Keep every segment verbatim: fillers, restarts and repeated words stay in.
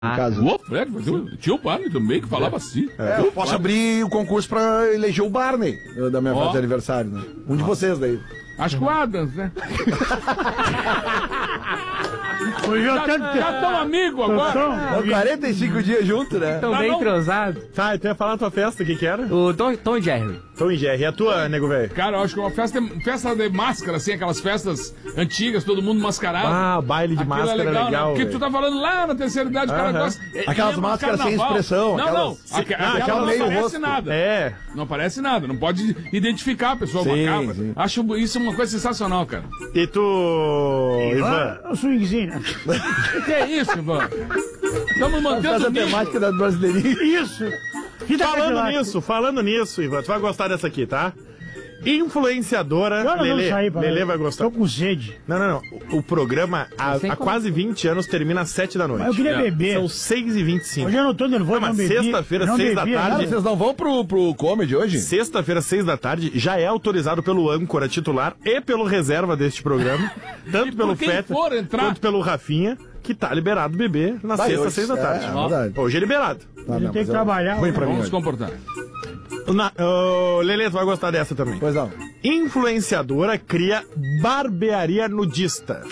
no caso. O Fred, tinha o Barney também que falava é. assim. É, eu posso abrir o concurso pra eleger o Barney da minha oh. festa de aniversário, né? Um de vocês daí. Acho que o Adams, né? Já estão amigos agora. Estão quarenta e cinco dias juntos, né? Estão bem entrosados. Tá, tu ia falar na tua festa, o que que era? O Tom, Tom e Jerry. Tom e Jerry. E a tua, nego velho? Cara, eu acho que é uma festa, festa de máscara, assim, aquelas festas antigas, todo mundo mascarado. Ah, o baile de Aquilo máscara é legal, legal né? Porque tu tá falando lá na terceira idade, o cara gosta... Aquelas máscaras sem expressão. Não, aquelas... não. Aqu ah, aquela não meio aparece rosto. nada. É. Não aparece nada. Não pode identificar a pessoa sim, macabra. Sim. Acho isso uma coisa sensacional, cara. E tu, Ivan? O swingzinho. Que é isso, Ivan? Estamos mantendo a temática da brasileirinha. Isso. Falando nisso, falando nisso, Ivan, tu vai gostar dessa aqui, tá? Influenciadora. Lelê, Lelê vai gostar. Tô com sede. Não, não, não. O, o programa há, há quase vinte anos termina às sete da noite. Mas eu queria é. beber. São seis e vinte e cinco. Hoje eu não tô nervoso, não, não mas bebi. Sexta-feira, seis da tarde. Cara, vocês não vão pro, pro comedy hoje? Sexta-feira, seis da tarde, já é autorizado pelo âncora titular e pelo reserva deste programa. Tanto pelo Feta quanto pelo Rafinha. Que tá liberado beber na Vai, sexta, hoje, seis da tarde. É, hoje é liberado. Tá, não, tem que trabalhar. Ruim pra mim Vamos se comportar. Na, uh, Lelê, tu vai gostar dessa também. Pois não. Influenciadora cria barbearia nudista.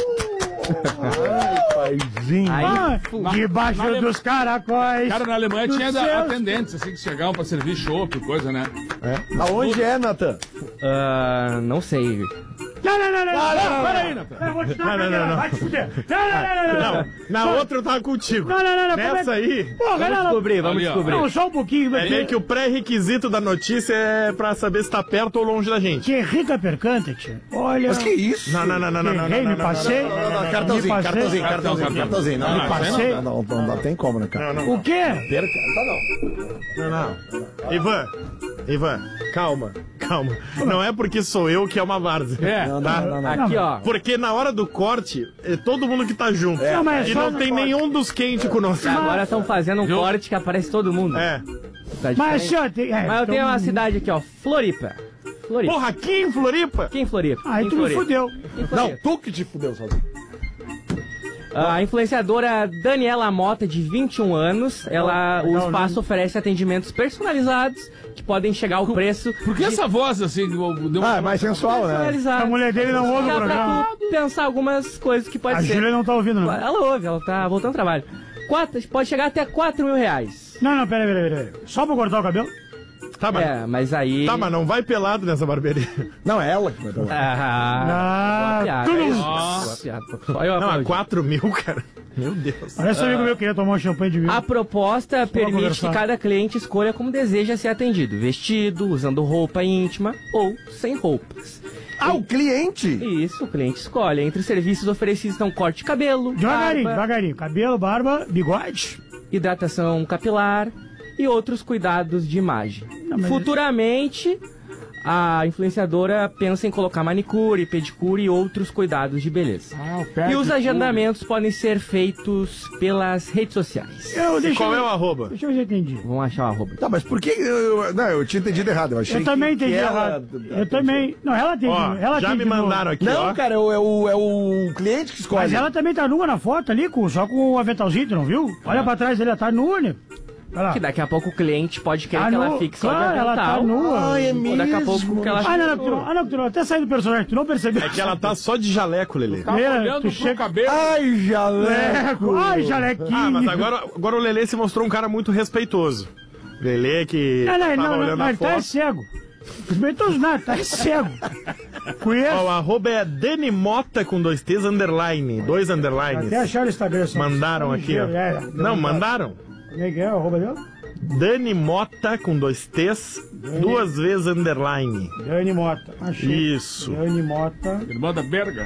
Ai, paizinho. Ah, debaixo na, dos caracóis. Cara, na Alemanha tinha da, atendentes, assim, que chegavam pra servir chopp, coisa, né? É. Aonde é, Natan? Uh, não sei. Não, não, não, não, não, não, peraí, Natan. Eu vou te dar não, não, não, não. Vai te fuder. Não, não, não, não, não. Na Só... outra eu tava contigo. Não, não, não, não. Nessa aí. Porra, vamos não, descobrir, vamos ali, descobrir. Não, só um pouquinho. É meio que o pré-requisito da notícia é pra saber se tá perto ou longe da gente. Que rica percante, tia. Olha. Mas que isso? Não, não, não, não, não, não. Me passei. Cartãozinho, cartãozinho, cartãozinho, cartãozinho. Não, me passei. Não, não, não tem como, né, cara? O quê? Perca. Tá não. Não, não. Ivan, Ivan, calma, calma. Não é porque sou eu que é uma várzea. É, tá? Não, não, não. Aqui, ó. Porque na hora do corte, é todo mundo que tá junto. É, mas e não tem corte. nenhum dos quentes conosco. Agora estão fazendo um Viu? corte que aparece todo mundo. É. Tá mas, senhor, tem, é, mas eu tenho então... uma cidade aqui, ó. Floripa. Floripa. Porra, aqui em Floripa? Aqui em Floripa. Aí em tu Floripa. me fudeu. Não, tu que te fudeu sozinho. A influenciadora Daniela Mota, de vinte e um anos, ela, o espaço oferece atendimentos personalizados que podem chegar ao preço. Por que de... essa voz assim? Deu Ah, é mais sensual, né? A mulher dele não ouve o Dá programa. pra tu pensar algumas coisas que pode A ser. A Júlia não tá ouvindo, não. Ela ouve, ela tá voltando ao trabalho. Quatro, pode chegar até quatro mil reais. Não, não, pera, pera, pera. Só pra cortar o cabelo? Tá, mas... É, mas aí... Tá, mas não vai pelado nessa barbearia. Não, é ela que vai pelar. Ah, boa piada. tudo... É isso. Boa piada. Só eu Não, aplaudi. quatro mil, cara. Meu Deus. Parece um amigo meu que queria tomar um champanhe de vinho. A proposta permite que cada cliente escolha como deseja ser atendido. Vestido, usando roupa íntima ou sem roupas. Ah, o cliente? Isso, o cliente escolhe. Entre os serviços oferecidos estão corte de cabelo, Devagarinho, barba, devagarinho. Cabelo, barba, bigode. hidratação capilar e outros cuidados de imagem. Não, mas... Futuramente, a influenciadora pensa em colocar manicure, pedicure e outros cuidados de beleza. Ah, e os agendamentos podem ser feitos pelas redes sociais. Eu, deixa Qual eu... é o arroba? Deixa eu ver se eu entendi. Vamos achar o arroba. Tá, mas por que... Eu, não, eu tinha entendido errado. Eu, achei Eu também que, entendi que errado. ela... Eu também... Não, ela tem. Ó, ela já tem me de novo. mandaram aqui, Não, ó. cara, é o, é, o, é o cliente que escolhe. Mas ela também tá nua na foto ali, com, só com o aventalzinho, tu não viu? Olha pra trás, ele tá nua, né? Olha lá. Que daqui a pouco o cliente pode querer Tá que nu- ela fique só claro, de ela avental. tá nua. Ai, é Ou daqui a mesmo. pouco que ela... Ah, não, não, tu não, ah, não, tu não, até saiu do personagem, tu não percebeu. É que ela tá só de jaleco, Lelê. Tava Primeira, olhando tu pro chega- cabelo. Ai, jaleco. Ai, jalequinho. Ah, mas agora, agora o Lelê se mostrou um cara muito respeitoso. Lelê que Não, não, tava não, não, olhando não, a ele tá é foto. cego. Respeitoso nada, tá é cego. Conheço. Ó, o arroba é Dani Mota com dois T's underline. Dois underlines. Até acharam o Instagram. só. Mandaram aqui, ó. É, é. Não, mandaram. Como é que é o arroba dela? Dani Mota com dois T's, duas vezes underline. Dani Mota. Achei. Isso. Dani Mota. Irmã da Berga.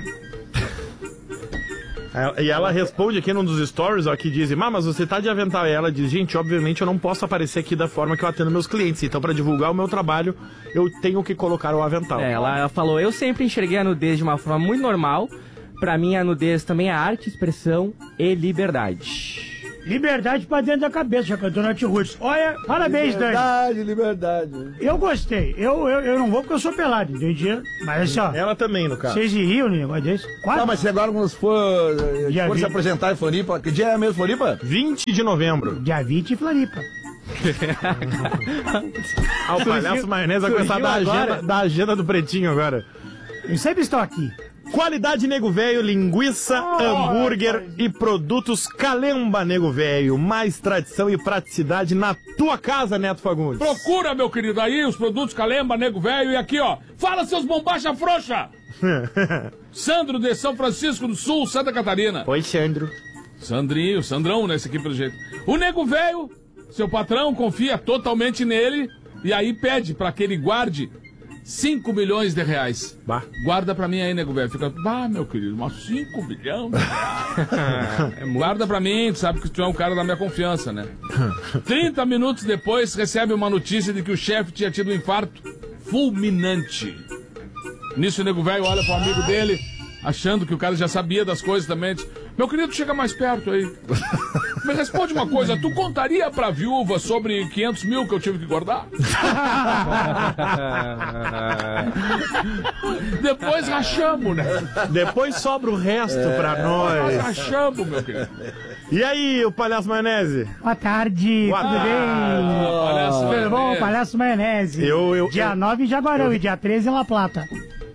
É, E ela responde aqui num dos stories, ó, que diz, ah, mas você tá de avental. E ela diz, gente, obviamente eu não posso aparecer aqui da forma que eu atendo meus clientes. Então, pra divulgar o meu trabalho, eu tenho que colocar o avental. É, ela, ela falou, eu sempre enxerguei a nudez de uma forma muito normal. Pra mim, a nudez também é arte, expressão e liberdade. Liberdade pra dentro da cabeça, já cantou Nath Roots. Olha, parabéns, liberdade, Dani. Liberdade, liberdade. Eu gostei. Eu, eu, eu não vou porque eu sou pelado, entendi? Mas assim, ó. Ela também, no caso. Vocês riam no negócio desse? Quatro? Não, mas se agora quando for, Dia for se vinte. apresentar em Floripa, que dia é mesmo Floripa? vinte de novembro. Dia vinte em Floripa. Ah, o palhaço maionese vai começar da agenda, da agenda do Pretinho agora. Eu sempre estou aqui. Qualidade Nego Velho, linguiça, oh, hambúrguer e produtos Calemba Nego Velho. Mais tradição e praticidade na tua casa, Neto Fagundes. Procura, meu querido, aí os produtos Calemba Nego Velho. E aqui, ó, fala seus bombacha frouxa. Sandro de São Francisco do Sul, Santa Catarina. Oi, Sandro. Sandrinho, Sandrão, né, esse aqui pelo jeito. O Nego Velho, seu patrão confia totalmente nele e aí pede pra que ele guarde cinco milhões de reais. Bah. Guarda pra mim aí, Nego Velho. Fica, bah, meu querido, mas cinco milhões de reais. É, guarda pra mim, tu sabe que tu é um cara da minha confiança, né? trinta minutos depois, recebe uma notícia de que o chefe tinha tido um infarto fulminante. Nisso, o Nego Velho olha pro amigo dele, achando que o cara já sabia das coisas também. Diz, meu querido, chega mais perto aí. Me responde uma coisa, tu contaria pra viúva sobre quinhentos mil que eu tive que guardar? Depois rachamos, né? Depois sobra o resto é, pra nós. Nós rachamos, meu querido. E aí, o Palhaço Maionese? Boa tarde, Boa tudo tarde. bem? Ah, palhaço tudo bom, Palhaço Maionese? Eu, eu, dia eu, nove em Jaguarão eu... e dia treze em La Plata.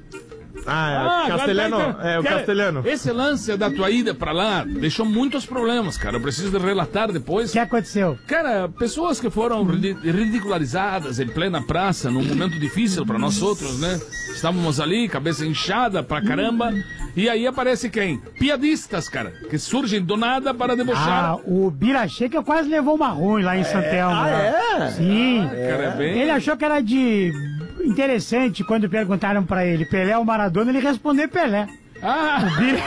Ah, é, ah castelhano, cara, é o cara, castelhano. Esse lance da tua ida pra lá deixou muitos problemas, cara. Eu preciso relatar depois. O que aconteceu? Cara, pessoas que foram ridicularizadas em plena praça, num momento difícil pra nós outros, né? Estávamos ali, cabeça inchada pra caramba. E aí aparece quem? Piadistas, cara, que surgem do nada para debochar. Ah, o Biracheca quase levou uma ruim lá em Santelmo. Ah, é? Sim. Ah, cara, é bem... Ele achou que era de... interessante quando perguntaram pra ele Pelé ou Maradona, ele respondeu Pelé. Ah!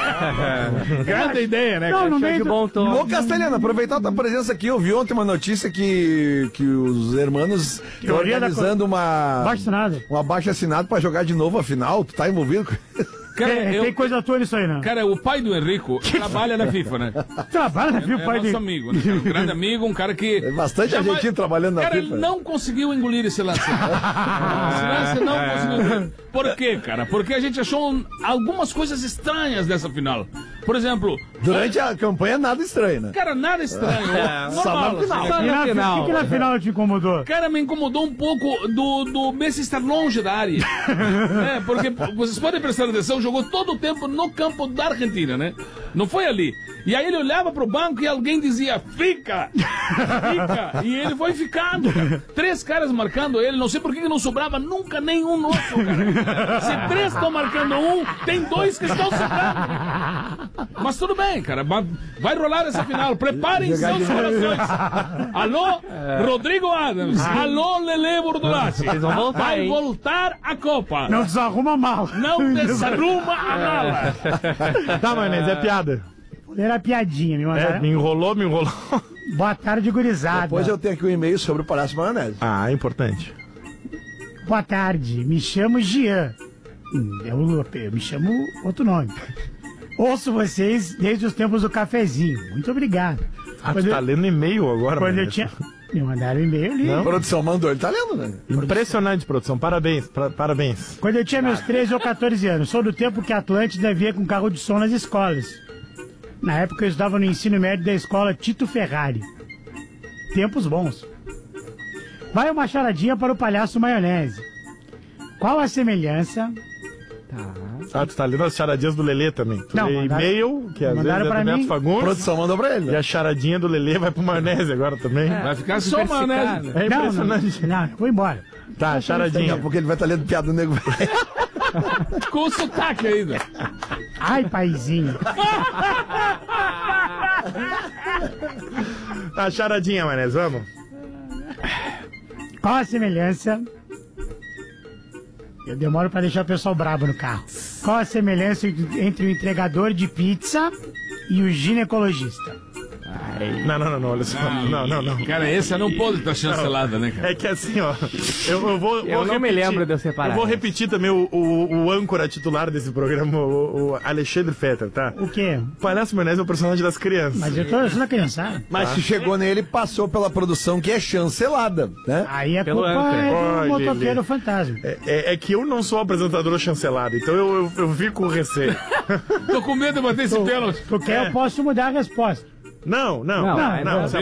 Grande ideia, né? Não, no Show meio de do... bom tom. Ô, Castelhano, aproveitar a tua presença aqui, eu vi ontem uma notícia que, que os hermanos estão organizando uma... Abaixo nada. Um abaixo assinado pra jogar de novo a final. Tu tá envolvido com Cara, é, eu... Tem coisa tua nisso aí, não? Cara, o pai do Henrico trabalha na FIFA, né? Trabalha na FIFA, é, o pai é nosso dele. amigo, né? Um grande amigo, um cara que... Tem bastante jamais... argentino trabalhando na cara, FIFA. Cara, ele não conseguiu engolir esse lance. Esse lance não conseguiu engolir. Por quê, cara? Porque a gente achou um... algumas coisas estranhas dessa final. Por exemplo... Durante a campanha, nada estranho, né? Cara, nada estranho. É, normal, só na final. Assim, E na final. O que, que na final te incomodou? Cara, me incomodou um pouco do, do Messi estar longe da área. É, porque vocês podem prestar atenção, jogou todo o tempo no campo da Argentina, né? Não foi ali. E aí ele olhava pro banco e alguém dizia, fica! Fica! E ele foi ficando, cara. Três caras marcando ele, não sei por que não sobrava nunca nenhum nosso, cara. Se três estão marcando um, tem dois que estão sobrando. Mas tudo bem, cara. Vai rolar essa final. Preparem seus corações. Alô, Rodrigo Adams. Alô, Lele Bordolazzi. Eles vão voltar, Vai hein? voltar a Copa. Não desarruma a mala. Não desarruma a mala. Tá, Maionese, é piada. Era piadinha, me mandaram. É, me enrolou, me enrolou. Boa tarde, gurizada. Depois eu tenho aqui um e-mail sobre o Palhaço Maionese. Ah, é importante. Boa tarde, me chamo Jean. Hum, Eu, eu me chamo outro nome. Ouço vocês desde os tempos do cafezinho. Muito obrigado. Ah, Quando tu tá eu- lendo e-mail agora, Quando eu Maionese. tinha... Me mandaram um e-mail ali. A produção mandou, ele tá lendo, né? Impressionante, produção. Parabéns, pra- parabéns. Quando eu tinha meus treze ou quatorze anos. Sou do tempo que a Atlântida vinha com carro de som nas escolas. Na época eu estudava no ensino médio da escola Tito Ferrari. Tempos bons. Vai uma charadinha para o Palhaço Maionese. Qual a semelhança... Ah, tu tá lendo as charadinhas do Lelê também. Tu Não, lê mandaram- e-mail, que às vezes mandaram é pra do Neto mim. A Fagundes. produção mandou pra ele, E né? a charadinha do Lelê vai pro Maionese agora também. Vai ficar só Diversificar, maionese. né? É Não, impressionante. não, não, vou embora. Tá, Daqui charadinha. a pouco ele vai estar lendo piada do nego. Com sotaque ainda. Ai, paizinho. Tá, charadinha, Maionese, vamos? Qual a semelhança... Eu demoro pra deixar o pessoal brabo no carro. Qual a semelhança entre o entregador de pizza e o ginecologista? Não, não, não, não, olha só. Não, não, não. Cara, essa não pode estar chancelada, né, cara? É que assim, ó. Eu, eu vou. Eu vou não repetir, me lembro de eu separar. Eu vou repetir também o, o, o âncora titular desse programa, o, o Alexandre Fetter, tá? O quê? O Palhaço Maionese é o personagem das crianças. Mas eu tô eu sou da criançada. Mas se chegou nele, passou pela produção que é chancelada, né? Aí a Pelo culpa âncora. é do Olha, motoqueiro Lelê. fantasma. É, é, é que eu não sou apresentador chancelado, então eu, eu, eu fico com receio. Tô com medo de bater esse pênalti. Tu quer, eu posso mudar a resposta. Não, não, Não, não. não, Se a